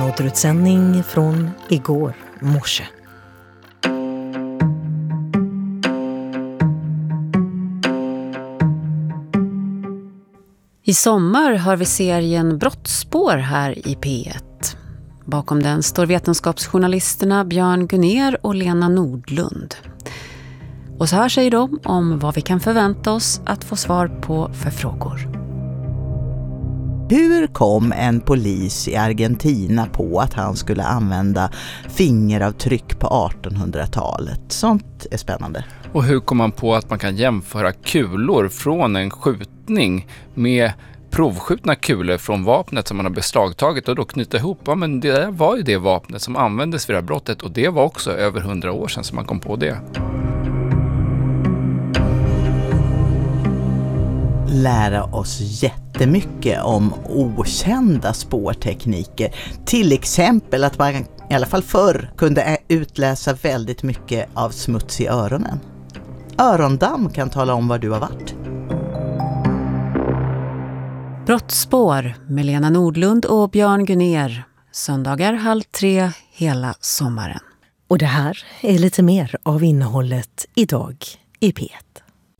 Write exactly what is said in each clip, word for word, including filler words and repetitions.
En återutsändning från igår morse. I sommar har vi serien Brottsspår här i P ett. Bakom den står vetenskapsjournalisterna Björn Gunnér och Lena Nordlund. Och så här säger de om vad vi kan förvänta oss att få svar på för frågor. Hur kom en polis i Argentina på att han skulle använda fingeravtryck på artonhundratalet? Sånt är spännande. Och hur kom man på att man kan jämföra kulor från en skjutning med provskjutna kulor från vapnet som man har beslagtagit och då knyta ihop? Ja, men det där var ju det vapnet som användes vid det här brottet och det var också över hundra år sedan som man kom på det. Lära oss jättemycket om okända spårtekniker. Till exempel att man i alla fall förr kunde utläsa väldigt mycket av smuts i öronen. Örondamm kan tala om var du har varit. Brottsspår med Lena Nordlund och Björn Gunnér. Söndagar halv tre hela sommaren. Och det här är lite mer av innehållet idag i P ett.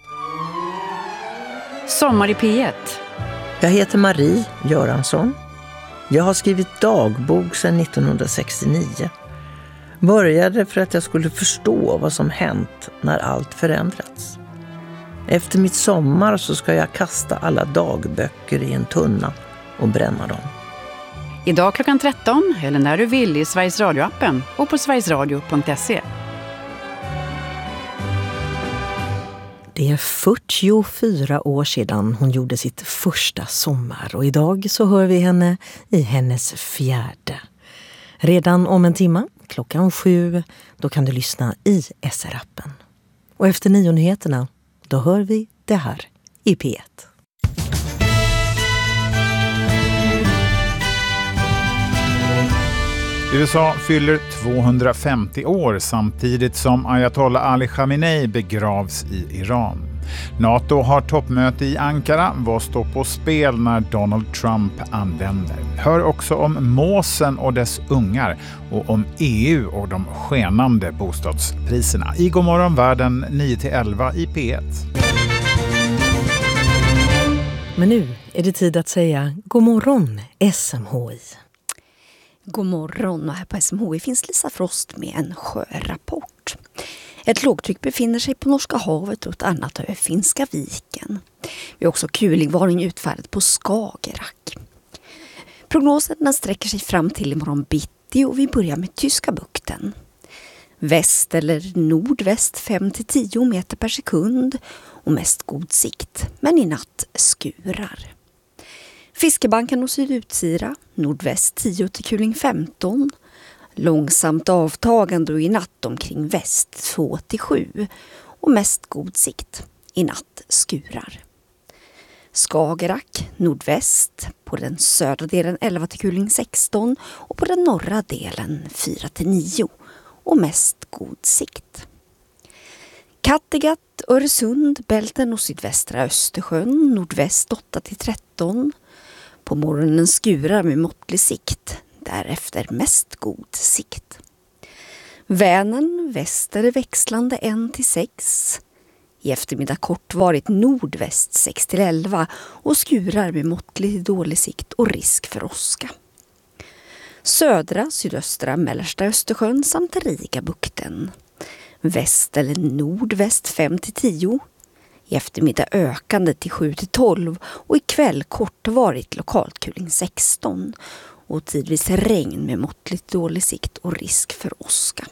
Sommar i P ett. Jag heter Marie Göransson. Jag har skrivit dagbok sedan nittonhundrasextionio. Började för att jag skulle förstå vad som hänt när allt förändrats. Efter mitt sommar så ska jag kasta alla dagböcker i en tunna och bränna dem. Idag klockan tretton eller när du vill i Sveriges Radio-appen och på sverigesradio punkt se. Det är fyrtiofyra år sedan hon gjorde sitt första sommar och idag så hör vi henne i hennes fjärde. Redan om en timme, klockan sju, då kan du lyssna i S R-appen. Och efter nio-nyheterna, då hör vi det här i P ett. U S A fyller tvåhundrafemtio år samtidigt som Ayatollah Ali Khamenei begravs i Iran. NATO har toppmöte i Ankara. Vad står på spel när Donald Trump anländer? Hör också om måsen och dess ungar och om E U och de skenande bostadspriserna. I God morgon världen nio till elva i P ett. Men nu är det tid att säga god morgon S M H I. God morgon, och här på S M H I finns Lisa Frost med en sjörapport. Ett lågtryck befinner sig på Norska havet och ett annat över Finska viken. Vi har också kulingvarning utfärdat på Skagerrak. Prognosen sträcker sig fram till imorgon bitti och vi börjar med Tyska bukten. Väst eller nordväst fem till tio meter per sekund och mest god sikt, men i natt skurar. Fiskebanken och Sydutsira, nordväst tio till kuling femton. Långsamt avtagande och i natt omkring väst två till sju och mest god sikt. I natt skurar. Skagerrak, nordväst, på den södra delen elva till kuling sexton och på den norra delen fyra till nio och mest god sikt. Kattegatt, Öresund, Bälten och sydvästra Östersjön, nordväst åtta till tretton. På morgonen skurar med måttlig sikt, därefter mest god sikt. Vänern, väster växlande ett till sex. I eftermiddag kortvarigt nordväst sex till elva och skurar med måttlig dålig sikt och risk för åska. Södra, sydöstra, mellersta Östersjön samt Rigabukten. Väst eller nordväst fem till tio. I eftermiddag ökande till sju till tolv och ikväll kortvarigt lokalt kuling sexton och tidvis regn med måttligt dålig sikt och risk för åska.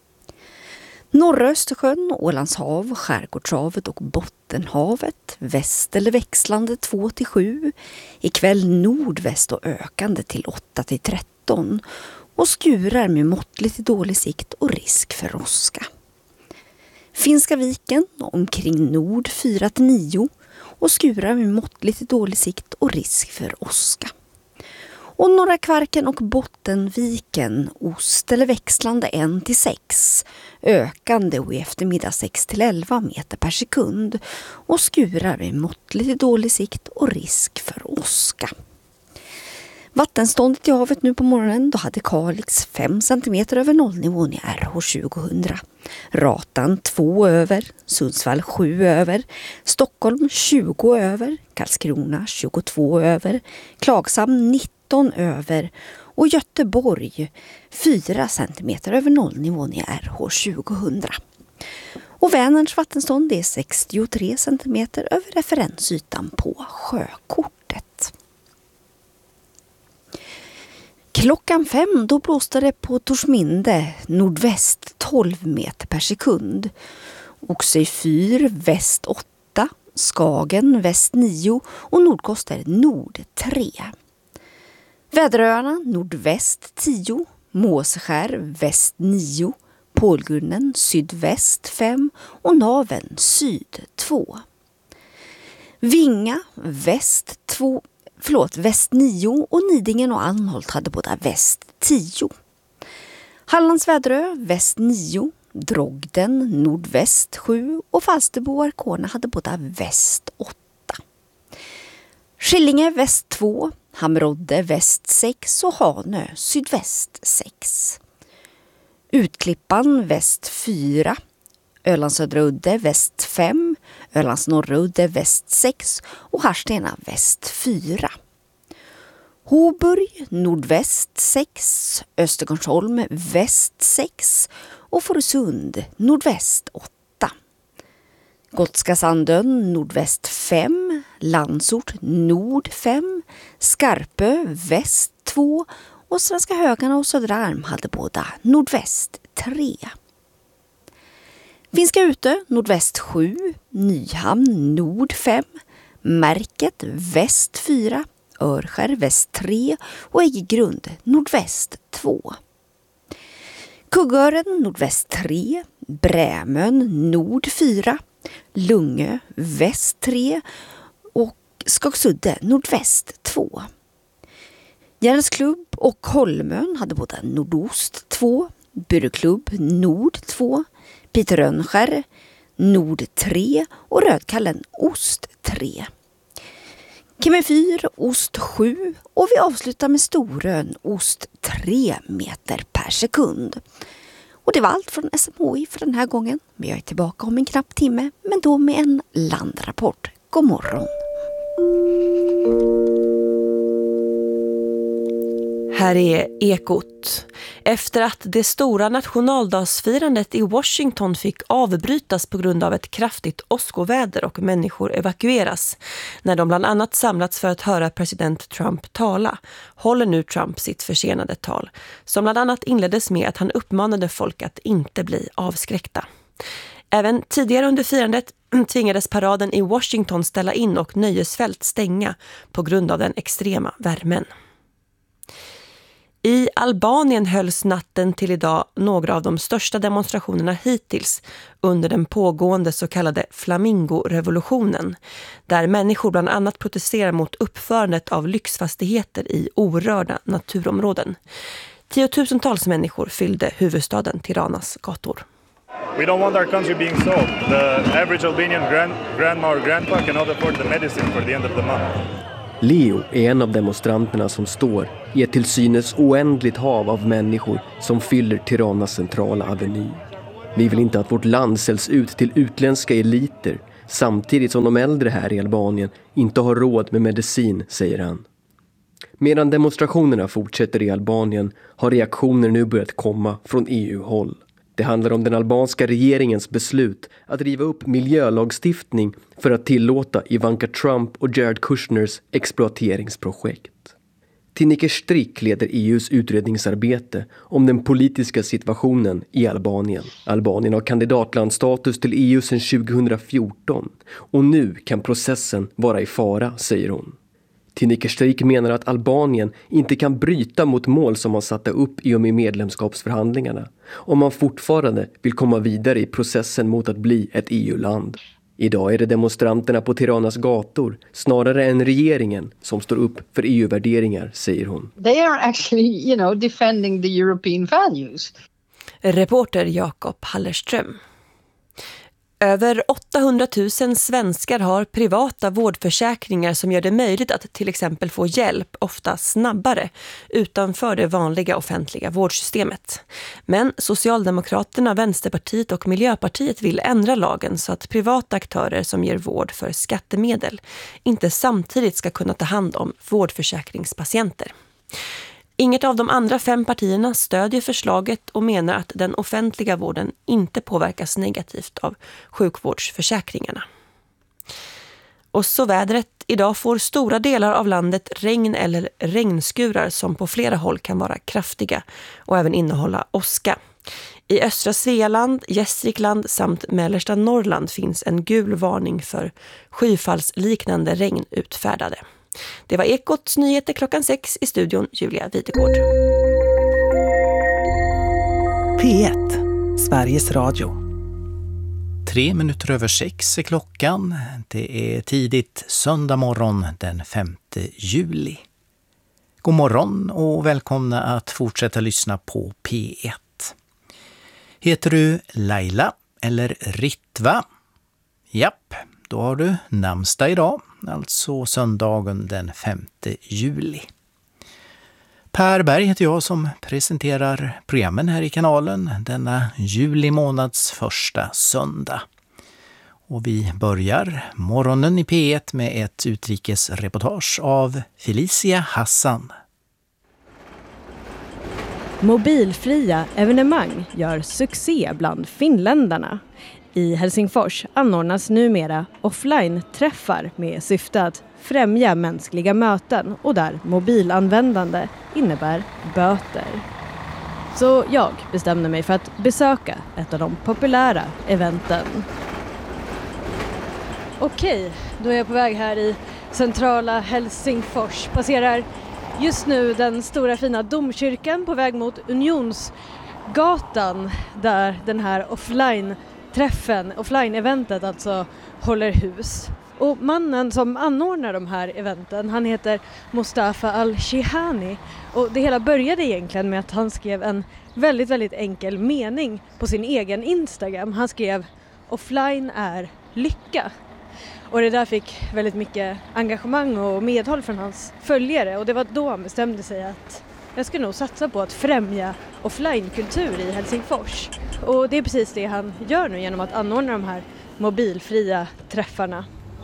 Norra Östersjön, Ålands hav, Skärgårdshavet och Bottenhavet, väst eller växlande två till sju, ikväll nordväst och ökande till åtta till tretton och skurar med måttligt dålig sikt och risk för åska. Finska viken omkring nord fyra till nio och skurar med måttligt dålig sikt och risk för åska. Och norra Kvarken och Bottenviken, ost eller växlande ett till sex, ökande och i eftermiddag sex till elva meter per sekund och skurar med måttligt dålig sikt och risk för åska. Vattenståndet i havet nu på morgonen, då hade Kalix fem centimeter över nollnivån i R H tjugohundra. Ratan två över, Sundsvall sju över, Stockholm tjugo över, Karlskrona tjugotvå över, Klagshamn nitton över och Göteborg fyra centimeter över nollnivån i R H tjugohundra. Och Vänerns vattenstånd är sextiotre centimeter över referensytan på sjökortet. Klockan fem då blåste det på Torsminde nordväst tolv meter per sekund. Oxö fyr väst åtta, Skagen väst nio och Nordkoster nord tre. Väderöarna nordväst tio, Måseskär väst nio, Pålgunnen sydväst fem och Naven syd två. Vinga väst två, förlåt, väst nio och Nidingen och Anholt hade båda väst tio. Hallands Väderö väst nio, Drogden nordväst sju och Falsterbo och Arkona hade båda väst åtta. Skillinge väst två, Hamrodde väst sex och Hanö sydväst sex. Utklippan väst fyra, Ölands södra udde väst fem, Ölands norra udde väst sex och Harstena väst fyra. Hoburg nordväst sex, Östergårdsholm väst sex och Fårösund nordväst åtta. Gotska Sandön nordväst fem, Landsort nord fem, Skarpö väst två och Svenska Högarna och Söderarm hade båda nordväst tre. Finska Utö nordväst sju, Nyhamn nord fem, Märket väst fyra, Örskär väst tre och Äggegrund nordväst två. Kuggören nordväst tre, Brämön nord fyra, Lungö väst tre och Skagsudde nordväst två. Järnsklubb och Holmön hade båda nordost två, Burklubb nord två, Piterönskär nord tre och Rödkallen ost tre. Kimmefyr ost sju och vi avslutar med Storön ost tre meter per sekund. Och det var allt från S M H I för den här gången. Men jag är tillbaka om en knapp timme, men då med en landrapport. God morgon! Här är Ekot. Efter att det stora nationaldagsfirandet i Washington fick avbrytas på grund av ett kraftigt åskoväder och människor evakueras, när de bland annat samlats för att höra president Trump tala, håller nu Trump sitt försenade tal, som bland annat inleddes med att han uppmanade folk att inte bli avskräckta. Även tidigare under firandet tvingades paraden i Washington ställa in och nöjesfält stänga på grund av den extrema värmen. I Albanien hölls natten till idag några av de största demonstrationerna hittills under den pågående så kallade Flamingo-revolutionen, där människor bland annat protesterar mot uppförandet av lyxfastigheter i orörda naturområden. Tiotusentals människor fyllde huvudstaden Tiranas gator. We don't want our country being sold. The average Albanian grand, grandma or grandpa cannot afford the medicine for the end of the month. Leo är en av demonstranterna som står i ett till synes oändligt hav av människor som fyller Tiranas centrala aveny. Vi vill inte att vårt land säljs ut till utländska eliter samtidigt som de äldre här i Albanien inte har råd med medicin, säger han. Medan demonstrationerna fortsätter i Albanien har reaktioner nu börjat komma från E U-håll. Det handlar om den albanska regeringens beslut att riva upp miljölagstiftning för att tillåta Ivanka Trump och Jared Kushners exploateringsprojekt. Tineke Strick leder E U:s utredningsarbete om den politiska situationen i Albanien. Albanien har kandidatlandstatus till E U sedan tjugohundrafjorton och nu kan processen vara i fara, säger hon. Tineke Strick menar att Albanien inte kan bryta mot mål som man satte upp i och med medlemskapsförhandlingarna om man fortfarande vill komma vidare i processen mot att bli ett E U-land. Idag är det demonstranterna på Tiranas gator snarare än regeringen som står upp för E U-värderingar, säger hon. They are actually, you know, defending the European values. Reporter Jakob Hallerström. Över åttahundratusen svenskar har privata vårdförsäkringar som gör det möjligt att till exempel få hjälp, ofta snabbare, utanför det vanliga offentliga vårdsystemet. Men Socialdemokraterna, Vänsterpartiet och Miljöpartiet vill ändra lagen så att privata aktörer som ger vård för skattemedel inte samtidigt ska kunna ta hand om vårdförsäkringspatienter. Inget av de andra fem partierna stödjer förslaget och menar att den offentliga vården inte påverkas negativt av sjukvårdsförsäkringarna. Och så vädret. Idag får stora delar av landet regn eller regnskurar som på flera håll kan vara kraftiga och även innehålla åska. I östra Svealand, Gästrikland samt mellersta Norrland finns en gul varning för skyfallsliknande regn utfärdade. Det var Ekots nyheter klockan sex, i studion Julia Videgård. P ett, Sveriges Radio. Tre minuter över sex är klockan. Det är tidigt söndag morgon den femte juli. God morgon och välkomna att fortsätta lyssna på P ett. Heter du Laila eller Ritva? Japp, då har du namnsdag idag. Alltså söndagen den femte juli. Per Berg heter jag som presenterar programmen här i kanalen denna juli månads första söndag. Och vi börjar morgonen i P ett med ett utrikesreportage av Felicia Hassan. Mobilfria evenemang gör succé bland finländarna. I Helsingfors anordnas numera offline-träffar med syfte att främja mänskliga möten och där mobilanvändande innebär böter. Så jag bestämde mig för att besöka ett av de populära eventen. Okej, då är jag på väg här i centrala Helsingfors. Passerar just nu den stora fina domkyrkan på väg mot Unionsgatan där den här offline träffen, offline-eventet alltså håller hus. Och mannen som anordnar de här eventen, han heter Mustafa Al-Shihani. Och det hela började egentligen med att han skrev en väldigt, väldigt enkel mening på sin egen Instagram. Han skrev offline är lycka. Och det där fick väldigt mycket engagemang och medhåll från hans följare. Och det var då han bestämde sig att jag ska nog satsa på att främja offline-kultur i Helsingfors. Och det är precis det han gör nu genom att anordna de här mobilfria träffarna.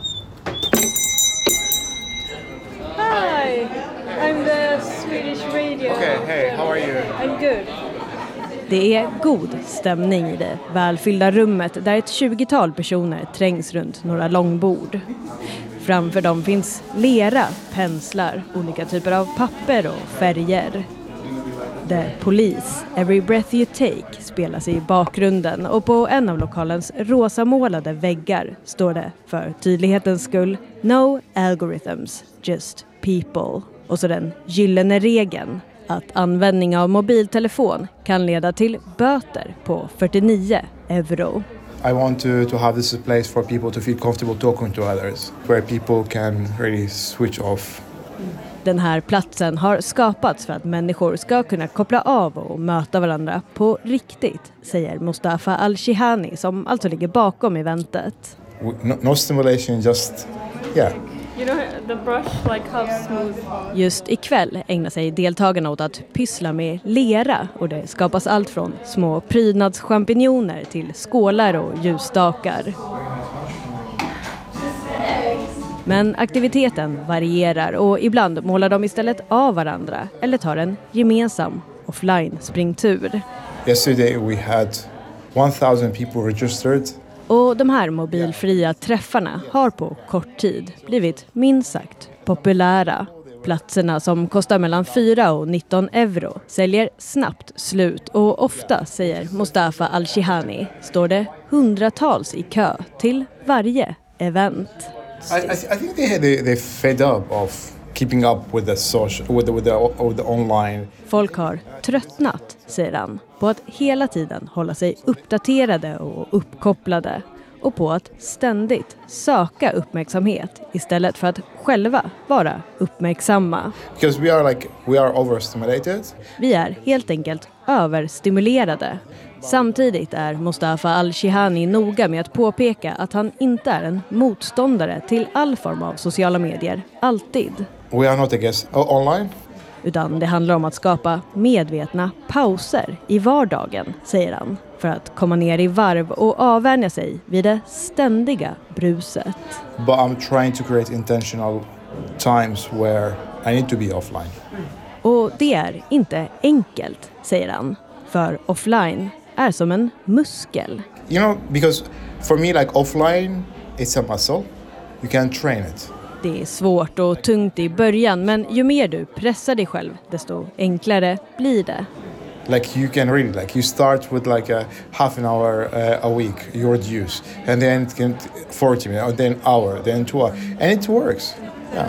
Hi, I'm the Swedish radio. Okay, hey, how are you? I'm good. Det är god stämning i det välfyllda rummet där ett tjugotal personer trängs runt några långbord. Framför dem finns lera, penslar, olika typer av papper och färger. The Police, Every Breath You Take spelas i bakgrunden och på en av lokalens rosamålade väggar står det för tydlighetens skull No algorithms, just people. Och så den gyllene regeln att användning av mobiltelefon kan leda till böter på fyrtionio euro. I want to, to have this a place for people to feel comfortable talking to others, where people can really switch off. Den här platsen har skapats för att människor ska kunna koppla av och möta varandra på riktigt, säger Mustafa Al-Shihani som alltså ligger bakom eventet. No, no stimulation, just, yeah. You know, the brush, like how smooth. Just ikväll ägnar sig deltagarna åt att pyssla med lera och det skapas allt från små prydnadschampinjoner till skålar och ljusstakar. Men aktiviteten varierar och ibland målar de istället av varandra eller tar en gemensam offline-springtur. Yesterday we had one thousand people registered. Och de här mobilfria träffarna har på kort tid blivit minst sagt populära. Platserna som kostar mellan fyra och nitton euro säljer snabbt slut och ofta, säger Mustafa Al-Shihani, står det hundratals i kö till varje event. I, I, I think they they they fed up of keeping up with the social with the, with the, with the online. Folk har tröttnat, säger han, på att hela tiden hålla sig uppdaterade och uppkopplade och på att ständigt söka uppmärksamhet istället för att själva vara uppmärksamma. Because we are like we are overstimulated. Vi är helt enkelt överstimulerade, Samtidigt är Mustafa Al-Shihani noga med att påpeka att han inte är en motståndare till all form av sociala medier, alltid. We are not against uh, online. Utan det handlar om att skapa medvetna pauser i vardagen, säger han, för att komma ner i varv och avvänja sig vid det ständiga bruset. But I'm trying to create intentional times where I need to be offline. Och det är inte enkelt, säger han, för offline är som en muskel. You know, because for me like offline it's a muscle. You can train it. Det är svårt och tungt i början, men ju mer du pressar dig själv, desto enklare blir det. Like you can really like you start with like a half an hour uh, a week your use, and then it can forty minutes, and then hour, then two hours, and it works. Yeah.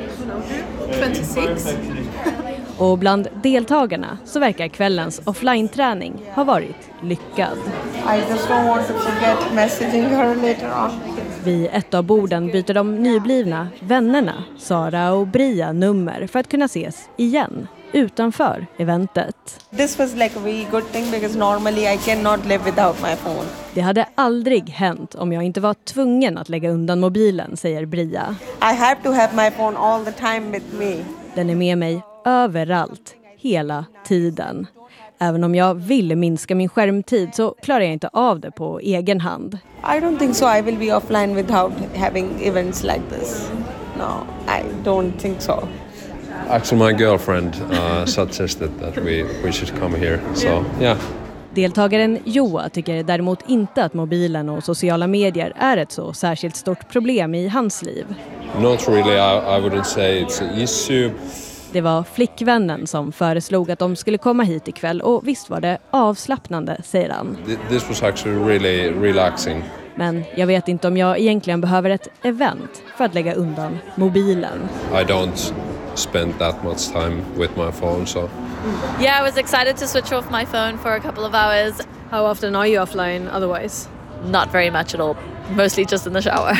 tjugosex. Och bland deltagarna så verkar kvällens offline-träning ha varit lyckad. I just don't want to forget messaging her later on. Vid ett av borden byter de nyblivna vännerna, Sara och Bria, nummer för att kunna ses igen utanför eventet. This was like a really good thing because normally I cannot live without my phone. Det hade aldrig hänt om jag inte var tvungen att lägga undan mobilen, säger Bria. I have to have my phone all the time with me. Den är med mig överallt, hela tiden. Även om jag vill minska min skärmtid så klarar jag inte av det på egen hand. I don't think so. I will be offline without having events like this. No, I don't think so. Actually, my girlfriend uh, suggested that we, we should come here. So, yeah. Deltagaren Joa tycker däremot inte att mobilen och sociala medier är ett så särskilt stort problem i hans liv. Not really. I, I wouldn't say it's an issue. Det var flickvännen som föreslog att de skulle komma hit ikväll och visst var det avslappnande, säger han. This was actually really relaxing. Men jag vet inte om jag egentligen behöver ett event för att lägga undan mobilen. I don't spend that much time with my phone, so. Yeah, I was excited to switch off my phone for a couple of hours. How often are you offline otherwise? Not very much at all. Mostly just in the shower.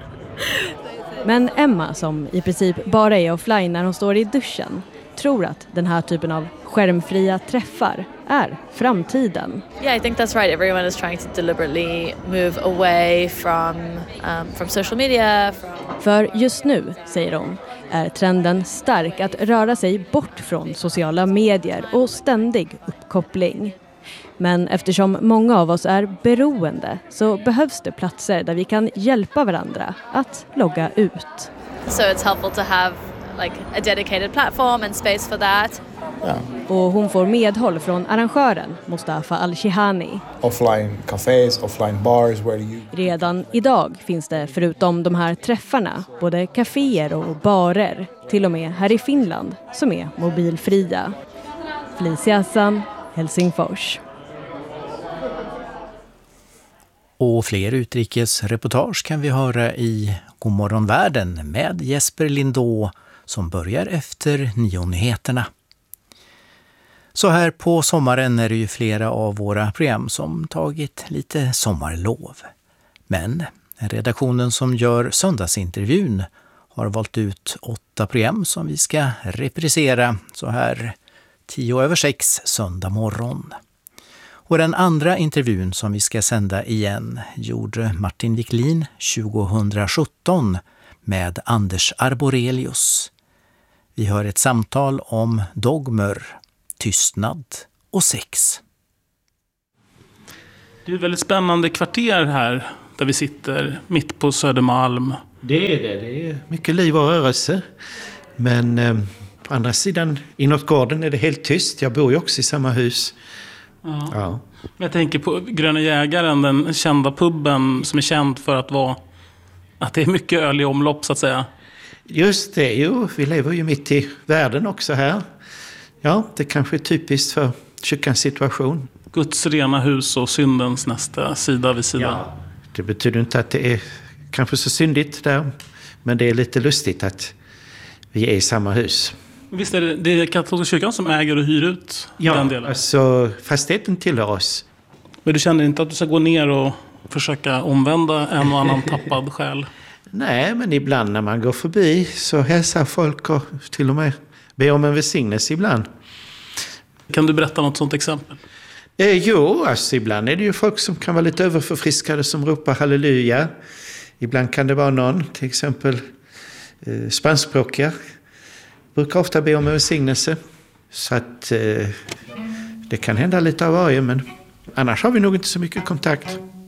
Men Emma, som i princip bara är offline när hon står i duschen, tror att den här typen av skärmfria träffar är framtiden. Yeah, I think that's right. Everyone is trying to deliberately move away from um, from social media. From... För just nu, säger hon, är trenden stark att röra sig bort från sociala medier och ständig uppkoppling. Men eftersom många av oss är beroende så behövs det platser där vi kan hjälpa varandra att logga ut. So it's helpful to have like a dedicated platform and space for that. Yeah. Och hon får medhåll från arrangören Mustafa Al-Shihani. Offline cafés, offline bars where you... Redan idag finns det förutom de här träffarna både kaféer och barer, till och med här i Finland, som är mobilfria. Felicia Hassan, Helsingfors. Och fler utrikesreportage kan vi höra i Godmorgon Världen med Jesper Lindå som börjar efter nio-nyheterna. Så här på sommaren är det ju flera av våra program som tagit lite sommarlov. Men redaktionen som gör söndagsintervjun har valt ut åtta program som vi ska reprisera så här tio över sex söndag morgon. Och den andra intervjun som vi ska sända igen gjorde Martin Wiklin tjugosjutton med Anders Arborelius. Vi hör ett samtal om dogmer, tystnad och sex. Det är ett väldigt spännande kvarter här där vi sitter mitt på Södermalm. Det är det, det är mycket liv och rörelse. Men eh, på andra sidan, inåt gården är det helt tyst. Jag bor ju också i samma hus. Ja. Ja. Jag tänker på Gröna Jägaren, den kända pubben som är känd för att vara att det är mycket öl i omlopp så att säga. Just det, jo, vi lever ju mitt i världen också här. Ja, det kanske är typiskt för kyrkans situation. Guds rena hus och syndens nästa sida vid sida. Ja, det betyder inte att det är kanske så syndigt där, men det är lite lustigt att vi är i samma hus. Visst är det, det är katolska kyrkan som äger och hyr ut ja, den delen? Ja, alltså fastigheten tillhör oss. Men du känner inte att du ska gå ner och försöka omvända en och annan tappad själ? Nej, men ibland när man går förbi så hälsar folk och till och med ber om en välsignelse ibland. Kan du berätta något sånt exempel? Eh, jo, alltså ibland är det ju folk som kan vara lite överförfriskade som ropar halleluja. Ibland kan det vara någon, till exempel eh, spanskspråkiga, brukar ofta be om välsignelse. Så att eh, det kan hända lite av varje, men annars har vi nog inte så mycket kontakt.